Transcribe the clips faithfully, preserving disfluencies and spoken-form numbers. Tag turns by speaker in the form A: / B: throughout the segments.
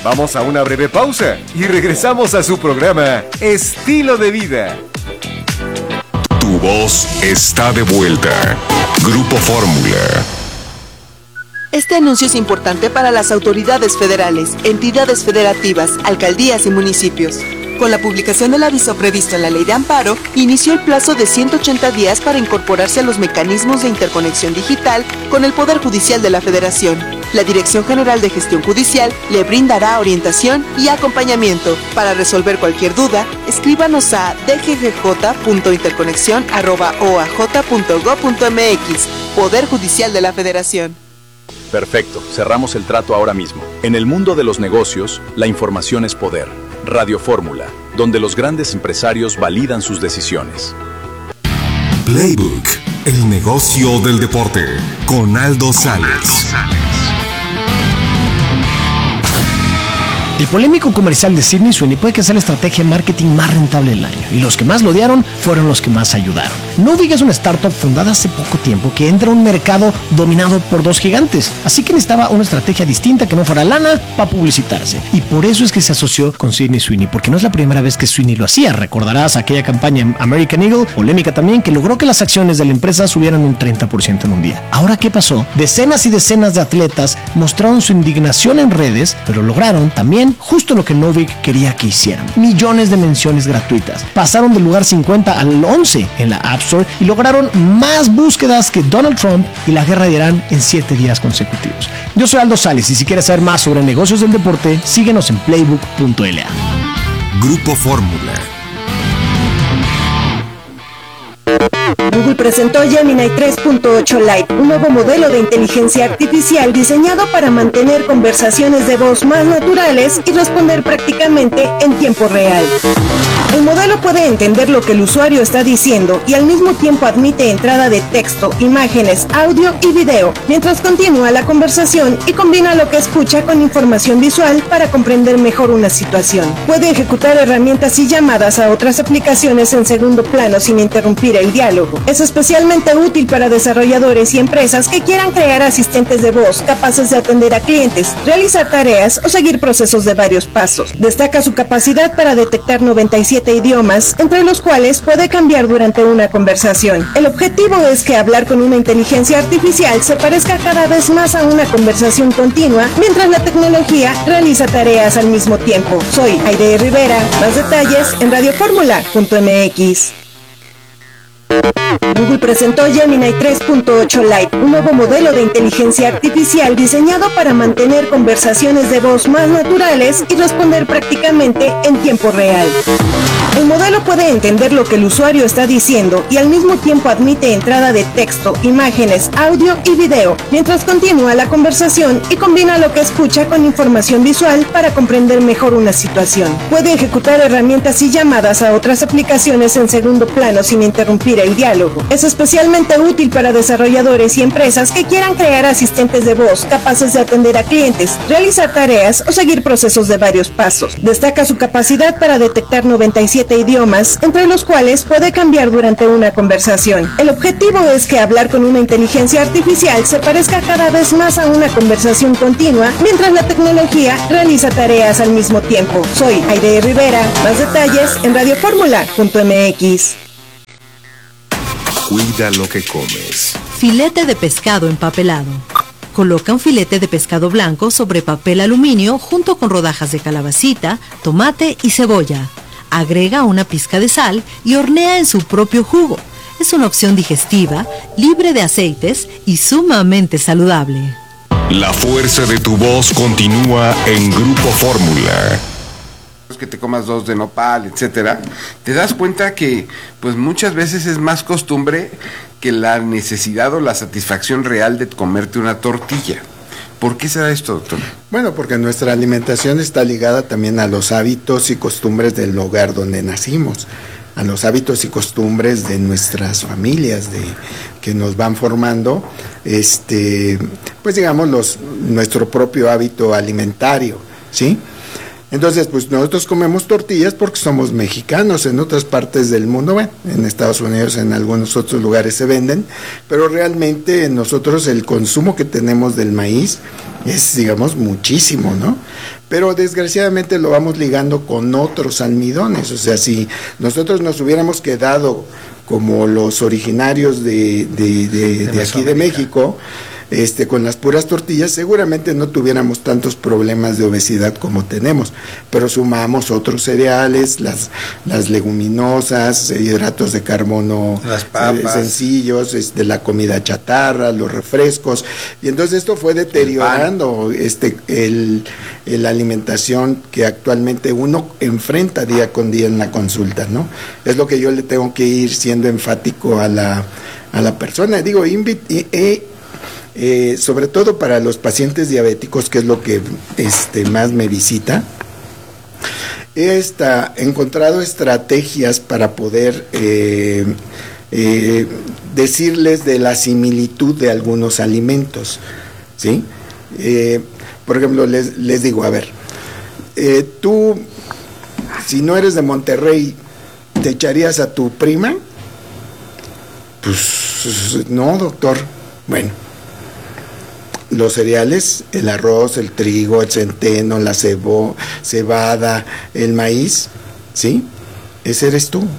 A: Vamos a una breve pausa y regresamos a su programa Estilo de Vida.
B: Tu voz está de vuelta. Grupo Fórmula.
C: Este anuncio es importante para las autoridades federales, entidades federativas, alcaldías y municipios. Con la publicación del aviso previsto en la Ley de Amparo, inició el plazo de ciento ochenta días para incorporarse a los mecanismos de interconexión digital con el Poder Judicial de la Federación. La Dirección General de Gestión Judicial le brindará orientación y acompañamiento. Para resolver cualquier duda, escríbanos a d g g j punto interconexión arroba o a j punto gob punto m x, Poder Judicial de la Federación.
D: Perfecto, cerramos el trato ahora mismo. En el mundo de los negocios, la información es poder. Radio Fórmula, donde los grandes empresarios validan sus decisiones.
B: Playbook, el negocio del deporte, con Aldo Sales.
E: El polémico comercial de Sydney Sweeney puede que sea la estrategia de marketing más rentable del año, y los que más lo odiaron fueron los que más ayudaron. Novig es una startup fundada hace poco tiempo que entra a un mercado dominado por dos gigantes, así que necesitaba una estrategia distinta que no fuera lana para publicitarse, y por eso es que se asoció con Sydney Sweeney, porque no es la primera vez que Sweeney lo hacía. Recordarás aquella campaña en American Eagle, polémica también, que logró que las acciones de la empresa subieran un treinta por ciento en un día. Ahora, ¿qué pasó? Decenas y decenas de atletas mostraron su indignación en redes, pero lograron también justo lo que Novig quería que hicieran: millones de menciones gratuitas. Pasaron del lugar cincuenta al once en la App Store y lograron más búsquedas que Donald Trump y la guerra de Irán en siete días consecutivos. Yo soy Aldo Sales, y si quieres saber más sobre negocios del deporte, síguenos en playbook punto l a.
B: Grupo Fórmula.
F: Google presentó Gemini tres punto ocho Lite, un nuevo modelo de inteligencia artificial diseñado para mantener conversaciones de voz más naturales y responder prácticamente en tiempo real. El modelo puede entender lo que el usuario está diciendo y al mismo tiempo admite entrada de texto, imágenes, audio y video, mientras continúa la conversación y combina lo que escucha con información visual para comprender mejor una situación. Puede ejecutar herramientas y llamadas a otras aplicaciones en segundo plano sin interrumpir el diálogo. Es especialmente útil para desarrolladores y empresas que quieran crear asistentes de voz capaces de atender a clientes, realizar tareas o seguir procesos de varios pasos. Destaca su capacidad para detectar noventa y siete idiomas, entre los cuales puede cambiar durante una conversación. El objetivo es que hablar con una inteligencia artificial se parezca cada vez más a una conversación continua, mientras la tecnología realiza tareas al mismo tiempo. Soy Aide Rivera. Más detalles en radio fórmula punto m x. Google presentó Gemini tres punto ocho Lite, un nuevo modelo de inteligencia artificial diseñado para mantener conversaciones de voz más naturales y responder prácticamente en tiempo real. El modelo puede entender lo que el usuario está diciendo y al mismo tiempo admite entrada de texto, imágenes, audio y video, mientras continúa la conversación y combina lo que escucha con información visual para comprender mejor una situación. Puede ejecutar herramientas y llamadas a otras aplicaciones en segundo plano sin interrumpir el diálogo. Es especialmente útil para desarrolladores y empresas que quieran crear asistentes de voz capaces de atender a clientes, realizar tareas o seguir procesos de varios pasos. Destaca su capacidad para detectar noventa y siete idiomas, entre los cuales puede cambiar durante una conversación. El objetivo es que hablar con una inteligencia artificial se parezca cada vez más a una conversación continua, mientras la tecnología realiza tareas al mismo tiempo. Soy Aide Rivera. Más detalles en radio fórmula punto m x.
B: Cuida lo que comes.
G: Filete de pescado empapelado. Coloca un filete de pescado blanco sobre papel aluminio junto con rodajas de calabacita, tomate y cebolla. Agrega una pizca de sal y hornea en su propio jugo. Es una opción digestiva, libre de aceites y sumamente saludable.
B: La fuerza de tu voz continúa en Grupo Fórmula.
H: Que te comas dos de nopal, etcétera, te das cuenta que pues muchas veces es más costumbre que la necesidad o la satisfacción real de comerte una tortilla. ¿Por qué será esto, doctor?
I: Bueno, porque nuestra alimentación está ligada también a los hábitos y costumbres del lugar donde nacimos, a los hábitos y costumbres de nuestras familias, de que nos van formando, este, pues digamos los nuestro propio hábito alimentario, ¿sí? Entonces, pues nosotros comemos tortillas porque somos mexicanos. En otras partes del mundo, bueno, en Estados Unidos, en algunos otros lugares se venden, pero realmente nosotros el consumo que tenemos del maíz es, digamos, muchísimo, ¿no? Pero desgraciadamente lo vamos ligando con otros almidones. O sea, si nosotros nos hubiéramos quedado como los originarios de, de, de, de aquí de México, Este, con las puras tortillas, seguramente no tuviéramos tantos problemas de obesidad como tenemos, pero sumamos otros cereales, las, las leguminosas, hidratos de carbono,
J: las papas,
I: eh, sencillos, este, la comida chatarra, los refrescos, y entonces esto fue deteriorando el este, el, el la alimentación que actualmente uno enfrenta día con día en la consulta, ¿no? Es lo que yo le tengo que ir siendo enfático a la, a la persona. Digo, invit, eh, Eh, sobre todo para los pacientes diabéticos, que es lo que este, más me visita, he esta, encontrado estrategias para poder eh, eh, decirles de la similitud de algunos alimentos, ¿sí? Eh, por ejemplo, les, les digo, a ver, eh, tú, si no eres de Monterrey, ¿te echarías a tu prima? Pues no, doctor. Bueno, los cereales, el arroz, el trigo, el centeno, la cebo, cebada, el maíz, ¿sí? Ese eres tú.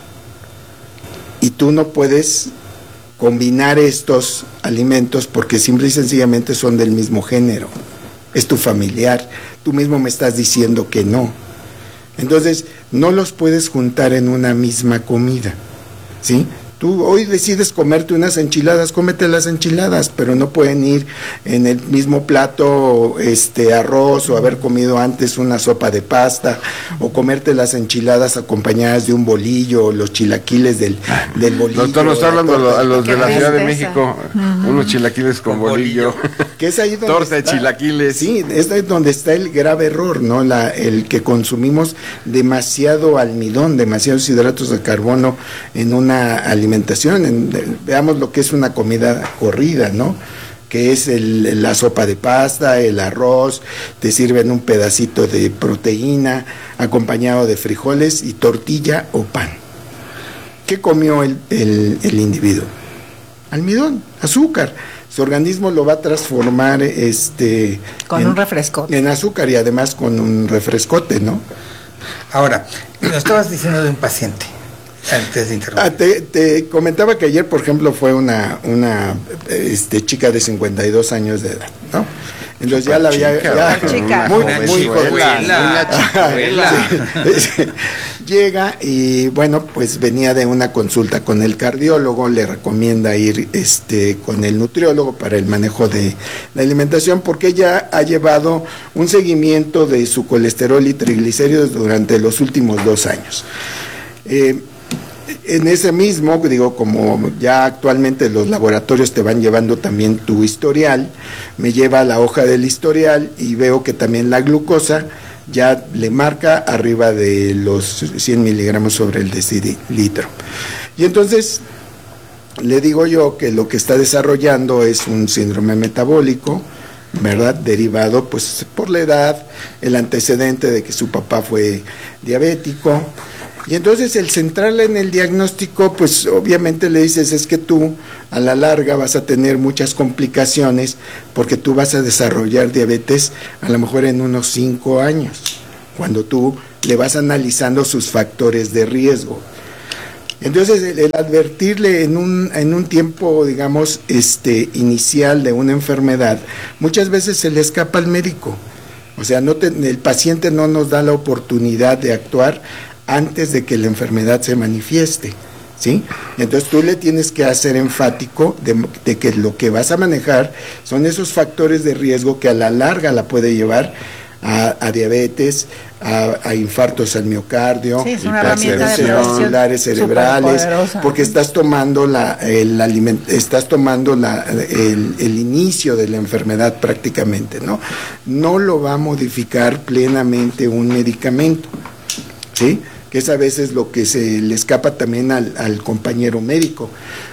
I: Y tú no puedes combinar estos alimentos porque simple y sencillamente son del mismo género. Es tu familiar. Tú mismo me estás diciendo que no. Entonces, no los puedes juntar en una misma comida, ¿sí? Tú hoy decides comerte unas enchiladas, cómete las enchiladas, pero no pueden ir en el mismo plato este arroz o haber comido antes una sopa de pasta o comerte las enchiladas acompañadas de un bolillo o los chilaquiles del, del bolillo.
H: Doctor, nos está hablando a, a los de la Ciudad de México, uh-huh. unos chilaquiles con, con bolillo.
I: Que es ahí donde
H: torta
I: está,
H: de chilaquiles.
I: Sí, es ahí donde está el grave error, ¿no? La, el que consumimos demasiado almidón, demasiados hidratos de carbono en una alimentación. En, veamos lo que es una comida corrida, ¿no? Que es el, la sopa de pasta, el arroz, te sirven un pedacito de proteína acompañado de frijoles y tortilla o pan. ¿Qué comió el, el, el individuo? Almidón, azúcar. Su organismo lo va a transformar este
J: con
I: en,
J: un refrescote.
I: En azúcar y además con un refrescote, ¿no?
J: Ahora, nos estabas diciendo de un paciente. Antes de
I: ah, te, te comentaba que ayer, por ejemplo, fue una una este, chica de cincuenta y dos años de edad, ¿no? Entonces ya la había ya,
J: chica,
I: muy,
J: una
I: muy
J: chicuela,
I: sí, llega y bueno, pues venía de una consulta con el cardiólogo, le recomienda ir este con el nutriólogo para el manejo de la alimentación porque ella ha llevado un seguimiento de su colesterol y triglicéridos durante los últimos dos años. Eh, En ese mismo, digo, como ya actualmente los laboratorios te van llevando también tu historial, me lleva la hoja del historial y veo que también la glucosa ya le marca arriba de los cien miligramos sobre el decilitro. Y entonces le digo yo que lo que está desarrollando es un síndrome metabólico, ¿verdad? Derivado pues por la edad, el antecedente de que su papá fue diabético. Y entonces el centrarla en el diagnóstico, pues obviamente le dices, es que tú a la larga vas a tener muchas complicaciones porque tú vas a desarrollar diabetes a lo mejor en unos cinco años, cuando tú le vas analizando sus factores de riesgo. Entonces el, el advertirle en un, en un tiempo, digamos, este inicial de una enfermedad, muchas veces se le escapa al médico. O sea, no te, el paciente no nos da la oportunidad de actuar antes de que la enfermedad se manifieste, ¿sí? Entonces tú le tienes que hacer enfático de, de que lo que vas a manejar son esos factores de riesgo que a la larga la puede llevar a, a diabetes, a, a infartos al miocardio,
J: sí,
I: a celulares cerebrales, porque estás tomando la, el aliment, estás tomando la, el, el inicio de la enfermedad prácticamente, ¿no? No lo va a modificar plenamente un medicamento, ¿sí? Que es a veces lo que se le escapa también al, al compañero médico.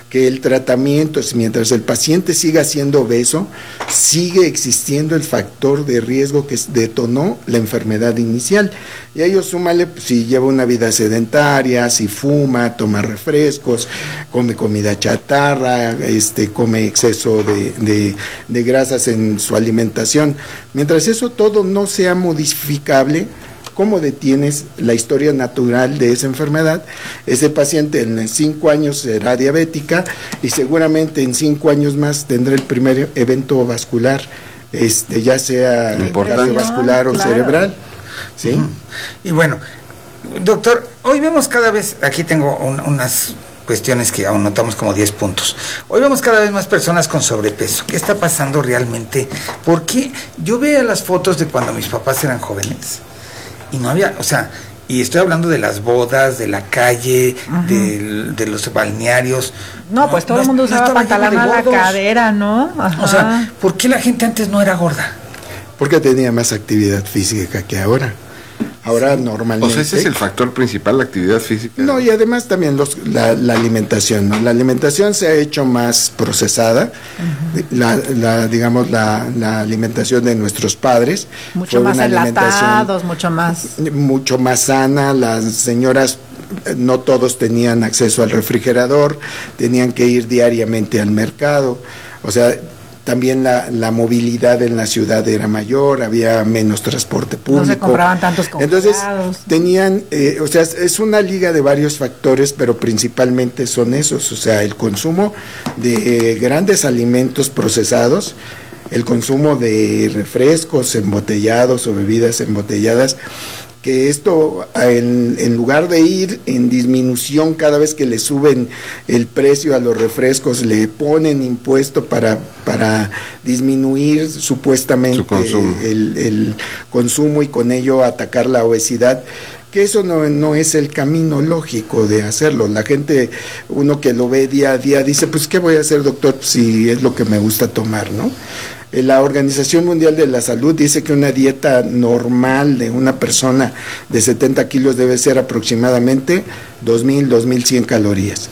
I: que el tratamiento, mientras el paciente siga siendo obeso, sigue existiendo el factor de riesgo que detonó la enfermedad inicial. Y a ello súmale, pues, si lleva una vida sedentaria, si fuma, toma refrescos, come comida chatarra, este, come exceso de, de, de grasas en su alimentación. Mientras eso todo no sea modificable, ¿cómo detienes la historia natural de esa enfermedad? Ese paciente en cinco años será diabética y seguramente en cinco años más tendrá el primer evento vascular, este, ya sea cardiovascular o claro. cerebral. ¿Sí?
J: Uh-huh. Y bueno, doctor, hoy vemos cada vez, aquí tengo un, unas cuestiones que aún notamos como diez puntos. Hoy vemos cada vez más personas con sobrepeso. ¿Qué está pasando realmente? Porque yo veo las fotos de cuando mis papás eran jóvenes y no había, o sea, y estoy hablando de las bodas, de la calle, uh-huh. de, de los balnearios.
K: No, pues todo
J: no,
K: el mundo
J: no
K: usaba pantalón a la cadera, ¿no?
J: Ajá. O sea, ¿por qué la gente antes no era gorda?
I: Porque tenía más actividad física que ahora. Ahora normalmente...
H: O sea, ese es el factor principal, la actividad física.
I: No, y además también los, la, la alimentación, ¿no? La alimentación se ha hecho más procesada, uh-huh. la, la, digamos, la, la alimentación de nuestros padres.
K: Mucho más enlatados, mucho más...
I: Mucho más sana, las señoras... No todos tenían acceso al refrigerador, tenían que ir diariamente al mercado, o sea... También la, la movilidad en la ciudad era mayor, había menos transporte público.
K: No se compraban tantos congelados.
I: Entonces, tenían, eh, o sea, es una liga de varios factores, pero principalmente son esos, o sea, el consumo de eh, grandes alimentos procesados, el consumo de refrescos embotellados o bebidas embotelladas, que esto, en, en lugar de ir en disminución cada vez que le suben el precio a los refrescos, le ponen impuesto para, para disminuir supuestamente consumo. El, el consumo y con ello atacar la obesidad, que eso no, no es el camino lógico de hacerlo. La gente, uno que lo ve día a día, dice, pues, ¿qué voy a hacer, doctor, si es lo que me gusta tomar, ¿no? La Organización Mundial de la Salud dice que una dieta normal de una persona de setenta kilos debe ser aproximadamente dos mil, dos mil cien calorías.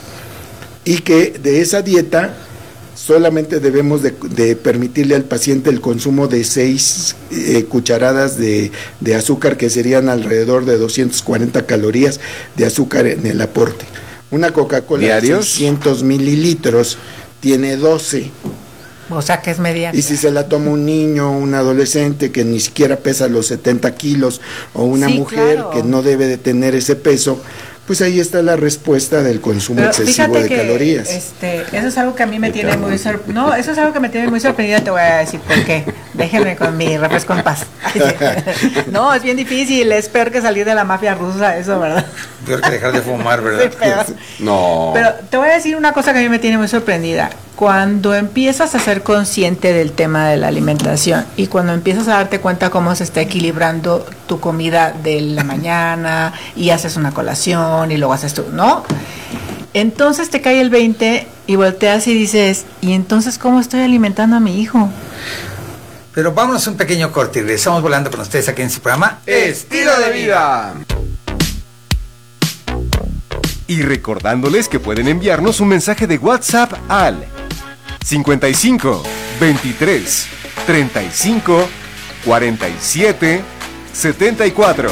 I: Y que de esa dieta solamente debemos de, de permitirle al paciente el consumo de seis eh, cucharadas de, de azúcar, que serían alrededor de doscientas cuarenta calorías de azúcar en el aporte. Una Coca-Cola de seiscientos mililitros tiene doce.
K: O sea, que es mediana.
I: Y si se la toma un niño, un adolescente que ni siquiera pesa los setenta kilos, o una sí, mujer claro. que no debe de tener ese peso, pues ahí está la respuesta del consumo Pero excesivo de que, calorías.
K: Este, eso es algo que a mí me tiene muy sorprendida. No, eso es algo que me tiene muy sorprendida, te voy a decir por qué. Déjenme con mi refresco en paz. No, es bien difícil, es peor que salir de la mafia rusa, eso, ¿verdad?
J: Peor que dejar de fumar, ¿verdad?
K: Sí, peor.
H: No.
K: Pero te voy a decir una cosa que a mí me tiene muy sorprendida. Cuando empiezas a ser consciente del tema de la alimentación y cuando empiezas a darte cuenta cómo se está equilibrando tu comida de la mañana y haces una colación y luego haces tú, ¿no? Entonces te cae el veinte y volteas y dices, ¿y entonces cómo estoy alimentando a mi hijo?
J: Pero vámonos a un pequeño corte y regresamos volando con ustedes aquí en su programa
H: Estilo de Vida.
A: Y recordándoles que pueden enviarnos un mensaje de WhatsApp al cincuenta y cinco, veintitrés, treinta y cinco, cuarenta y siete, setenta y cuatro.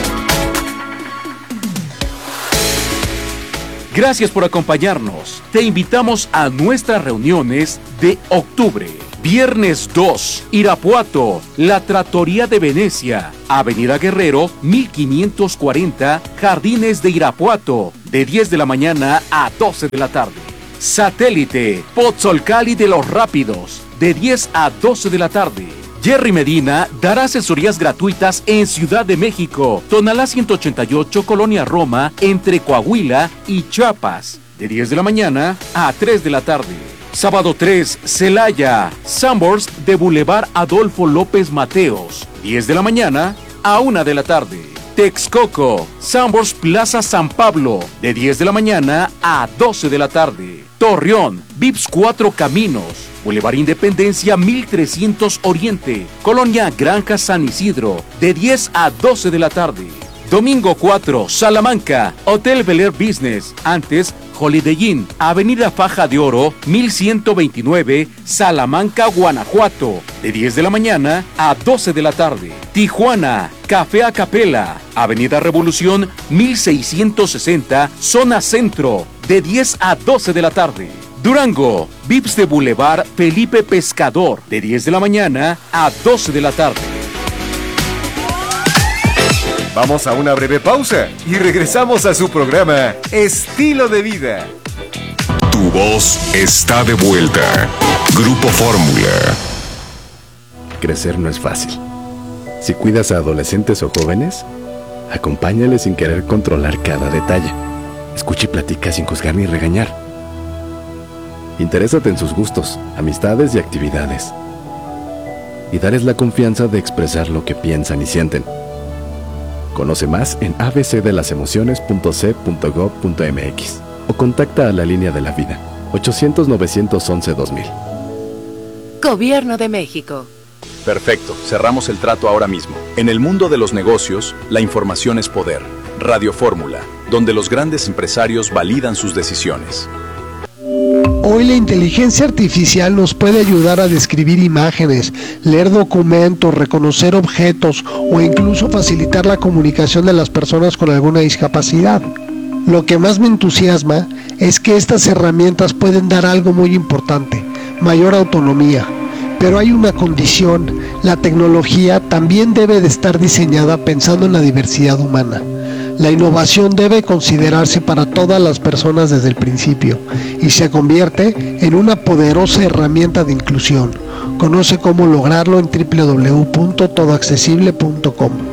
L: Gracias por acompañarnos. Te invitamos a nuestras reuniones de octubre. Viernes dos, Irapuato, la Trattoria de Venecia, Avenida Guerrero, mil quinientos cuarenta, Jardines de Irapuato, de diez de la mañana a doce de la tarde. Satélite, Pozzolcali de los Rápidos, de diez a doce de la tarde. Jerry Medina dará asesorías gratuitas en Ciudad de México, Tonalá ciento ochenta y ocho, Colonia Roma, entre Coahuila y Chiapas, de diez de la mañana a tres de la tarde. Sábado tres, Celaya, Sanborns de Boulevard Adolfo López Mateos, diez de la mañana a una de la tarde. Texcoco, Sanborns Plaza San Pablo, de diez de la mañana a doce de la tarde. Torreón, Vips Cuatro Caminos, Boulevard Independencia mil trescientos Oriente, Colonia Granja San Isidro, de diez a doce de la tarde. Domingo cuatro, Salamanca, Hotel Bel Air Business, antes Holiday Inn, Avenida Faja de Oro, mil ciento veintinueve, Salamanca, Guanajuato, de diez de la mañana a doce de la tarde. Tijuana, Café Acapela, Avenida Revolución, mil seiscientos sesenta, Zona Centro, de diez a doce de la tarde. Durango, Vips de Boulevard Felipe Pescador, de diez de la mañana a doce de la tarde.
A: Vamos a una breve pausa y regresamos a su programa Estilo de Vida.
B: Tu voz está de vuelta. Grupo Fórmula.
M: Crecer no es fácil. Si cuidas a adolescentes o jóvenes, acompáñales sin querer controlar cada detalle. Escucha y platica sin juzgar ni regañar. Interésate en sus gustos, amistades y actividades. Y darles la confianza de expresar lo que piensan y sienten. Conoce más en a b c de las emociones punto c punto gov punto m x o contacta a la línea de la vida ochocientos, novecientos once, dos mil.
N: Gobierno de México.
D: Perfecto, cerramos el trato ahora mismo. En el mundo de los negocios, la información es poder. Radio Fórmula, donde los grandes empresarios validan sus decisiones.
O: Hoy la inteligencia artificial nos puede ayudar a describir imágenes, leer documentos, reconocer objetos o incluso facilitar la comunicación de las personas con alguna discapacidad. Lo que más me entusiasma es que estas herramientas pueden dar algo muy importante, mayor autonomía. Pero hay una condición: la tecnología también debe de estar diseñada pensando en la diversidad humana. La innovación debe considerarse para todas las personas desde el principio y se convierte en una poderosa herramienta de inclusión. Conoce cómo lograrlo en doble u doble u doble u punto todo accesible punto com.